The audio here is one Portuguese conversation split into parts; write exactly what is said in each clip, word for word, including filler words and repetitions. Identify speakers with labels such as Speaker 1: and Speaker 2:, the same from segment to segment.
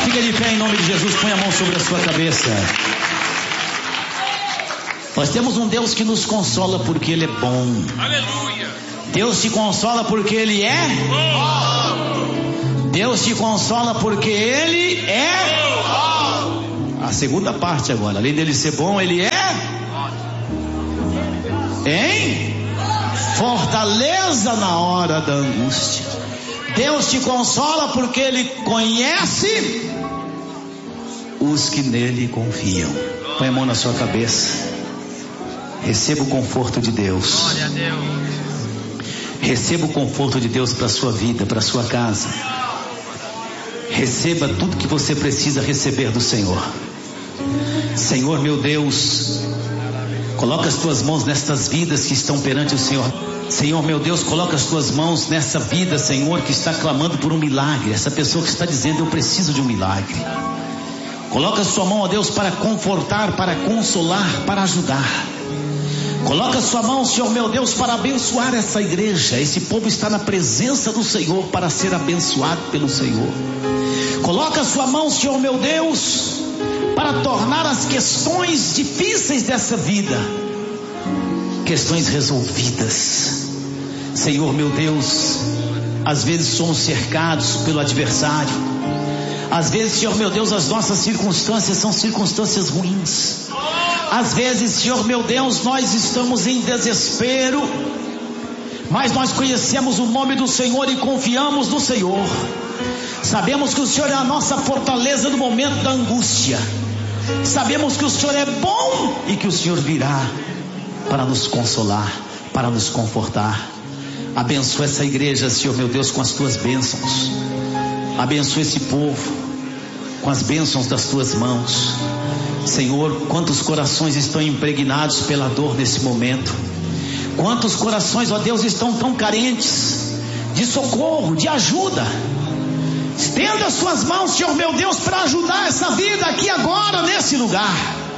Speaker 1: Fica de pé em nome de Jesus, põe a mão sobre a sua cabeça. Nós temos um Deus que nos consola porque Ele é bom.
Speaker 2: Aleluia.
Speaker 1: Deus te consola porque Ele é bom. Deus te consola porque Ele é bom. A segunda parte agora, além dele ser bom, Ele é em fortaleza na hora da angústia. Deus te consola porque Ele conhece os que nele confiam. Põe a mão na sua cabeça. Receba o conforto de Deus.
Speaker 2: Glória a Deus.
Speaker 1: Receba o conforto de Deus para a sua vida, para a sua casa. Receba tudo que você precisa receber do Senhor. Senhor meu Deus, coloca as tuas mãos nestas vidas que estão perante o Senhor. Senhor meu Deus, coloca as tuas mãos nessa vida, Senhor, que está clamando por um milagre. Essa pessoa que está dizendo: eu preciso de um milagre. Coloca a sua mão, ó Deus, para confortar, para consolar, para ajudar. Coloca a sua mão, Senhor meu Deus, para abençoar essa igreja. Esse povo está na presença do Senhor para ser abençoado pelo Senhor. Coloca a sua mão, Senhor meu Deus, para tornar as questões difíceis dessa vida questões resolvidas. Senhor meu Deus, às vezes somos cercados pelo adversário. Às vezes, Senhor meu Deus, as nossas circunstâncias são circunstâncias ruins. Às vezes, Senhor meu Deus, nós estamos em desespero, mas nós conhecemos o nome do Senhor e confiamos no Senhor. Sabemos que o Senhor é a nossa fortaleza no momento da angústia. Sabemos que o Senhor é bom e que o Senhor virá para nos consolar, para nos confortar. Abençoa essa igreja, Senhor meu Deus, com as tuas bênçãos. Abençoa esse povo com as bênçãos das tuas mãos. Senhor, quantos corações estão impregnados pela dor nesse momento. Quantos corações, ó Deus, estão tão carentes de socorro, de ajuda. Estenda as suas mãos, Senhor meu Deus, para ajudar essa vida aqui agora, nesse lugar.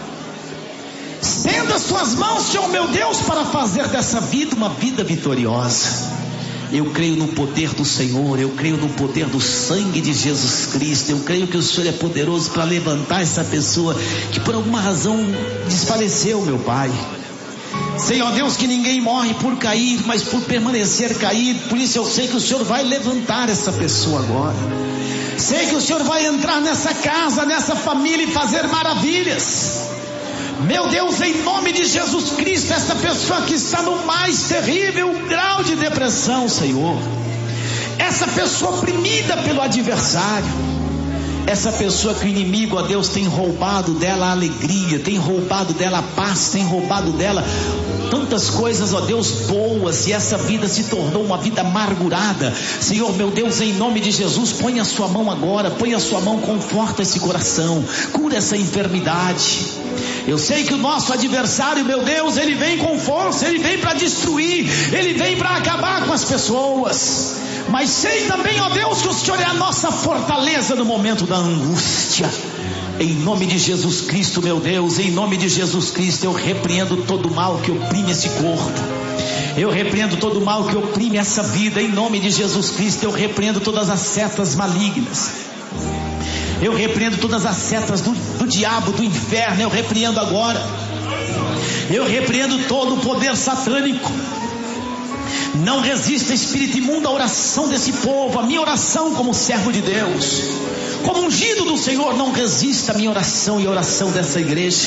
Speaker 1: Estenda as suas mãos, Senhor meu Deus, para fazer dessa vida uma vida vitoriosa. Eu creio no poder do Senhor, eu creio no poder do sangue de Jesus Cristo. Eu creio que o Senhor é poderoso para levantar essa pessoa que por alguma razão desfaleceu, meu Pai. Senhor Deus, que ninguém morre por cair, mas por permanecer caído. Por isso eu sei que o Senhor vai levantar essa pessoa agora. Sei que o Senhor vai entrar nessa casa, nessa família e fazer maravilhas. Meu Deus, em nome de Jesus Cristo, essa pessoa que está no mais terrível grau de depressão, Senhor, essa pessoa oprimida pelo adversário, essa pessoa que o inimigo, ó Deus, tem roubado dela a alegria, tem roubado dela a paz, tem roubado dela tantas coisas, ó Deus, boas, e essa vida se tornou uma vida amargurada. Senhor meu Deus, em nome de Jesus, põe a sua mão agora, põe a sua mão, conforta esse coração, cura essa enfermidade. Eu sei que o nosso adversário, meu Deus, ele vem com força, ele vem para destruir, ele vem para acabar com as pessoas. Mas sei também, ó Deus, que o Senhor é a nossa fortaleza no momento da angústia. Em nome de Jesus Cristo, meu Deus, em nome de Jesus Cristo, eu repreendo todo o mal que oprime esse corpo. Eu repreendo todo o mal que oprime essa vida. Em nome de Jesus Cristo, eu repreendo todas as setas malignas. Eu repreendo todas as setas do, do diabo, do inferno. Eu repreendo agora. Eu repreendo todo o poder satânico. Não resista, espírito imundo, à oração desse povo, a minha oração como servo de Deus, como ungido do Senhor. Não resista a minha oração e a oração dessa igreja.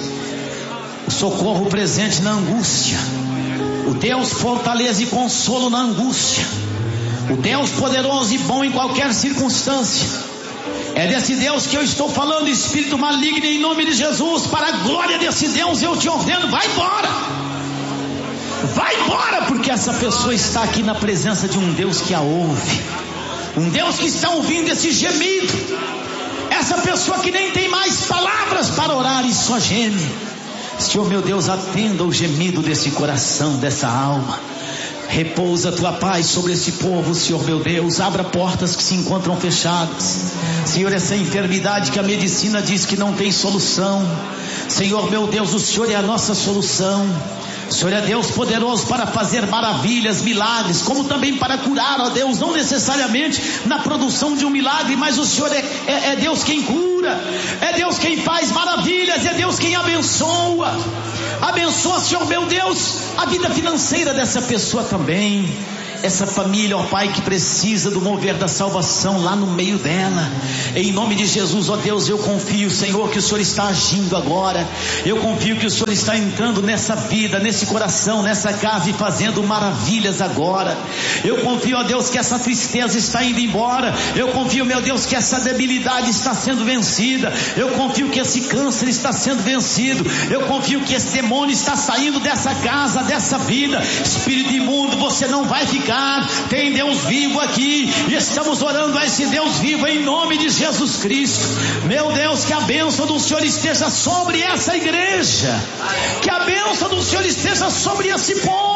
Speaker 1: O socorro presente na angústia, o Deus fortaleza e consolo na angústia, o Deus poderoso e bom em qualquer circunstância. É desse Deus que eu estou falando, espírito maligno, em nome de Jesus. Para a glória desse Deus eu te ordeno, vai embora. Vai embora, porque essa pessoa está aqui na presença de um Deus que a ouve, um Deus que está ouvindo esse gemido. Essa pessoa que nem tem mais palavras para orar e só geme. Senhor meu Deus, atenda o gemido desse coração, dessa alma. Repousa a tua paz sobre esse povo, Senhor meu Deus. Abra portas que se encontram fechadas, Senhor. Essa enfermidade que a medicina diz que não tem solução, Senhor meu Deus, o Senhor é a nossa solução. O Senhor é Deus poderoso para fazer maravilhas, milagres, como também para curar, ó Deus, não necessariamente na produção de um milagre, mas o Senhor é, é, é Deus quem cura, é Deus quem faz maravilhas, é Deus quem abençoa. Abençoa, Senhor meu Deus, a vida financeira dessa pessoa também. Essa família, ó Pai, que precisa do mover da salvação lá no meio dela. Em nome de Jesus, ó Deus, eu confio, Senhor, que o Senhor está agindo agora. Eu confio que o Senhor está entrando nessa vida, nesse coração, nessa casa e fazendo maravilhas agora. Eu confio, ó Deus, que essa tristeza está indo embora. Eu confio, meu Deus, que essa debilidade está sendo vencida. Eu confio que esse câncer está sendo vencido. Eu confio que esse demônio está saindo dessa casa, dessa vida. Espírito imundo, você não vai ficar. Tem Deus vivo aqui, e estamos orando a esse Deus vivo em nome de Jesus Cristo. Meu Deus, que a bênção do Senhor esteja sobre essa igreja, que a bênção do Senhor esteja sobre esse povo.